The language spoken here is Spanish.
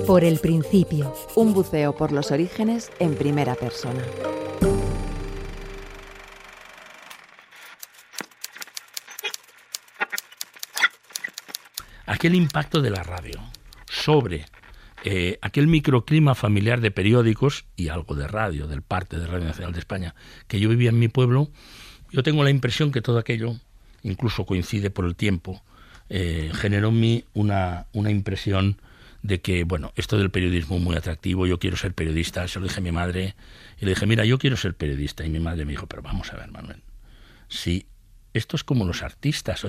Por el principio. Un buceo por los orígenes en primera persona. Aquel impacto de la radio sobre aquel microclima familiar de periódicos y algo de radio, del parte de Radio Nacional de España, que yo vivía en mi pueblo, yo tengo la impresión que todo aquello, incluso coincide por el tiempo, generó en mí una impresión de que, bueno, esto del periodismo es muy atractivo, yo quiero ser periodista. Se lo dije a mi madre y le dije, mira, yo quiero ser periodista. Y mi madre me dijo, pero vamos a ver, Manuel, si esto es como los artistas,